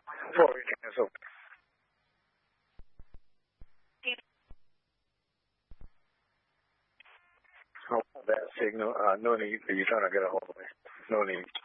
before we cancel. Oh, bad signal. No need for you trying to get a hold of me. No need.